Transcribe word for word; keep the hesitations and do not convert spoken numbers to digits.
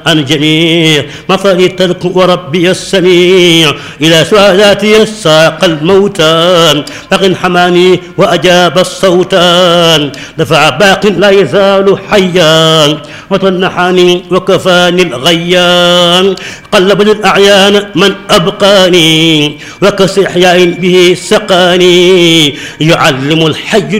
عن جميع مصاري الترك وربي السميع إلى سؤالاتي الساق الموتى فقن حماني وأجاب الصوتان دفع باق لا يزال حيا وطنحاني وكفاني الغيان قلب الأعيان من أبقاني وكسر إحياء به سقاني يعلم الحي